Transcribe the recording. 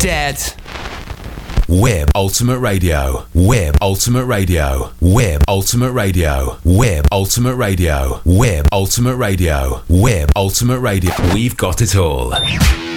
dead. Web Ultimate Radio. Web Ultimate Radio. Web Ultimate Radio. Web Ultimate Radio. Web Ultimate Radio. Web Ultimate Radio. We've got it all.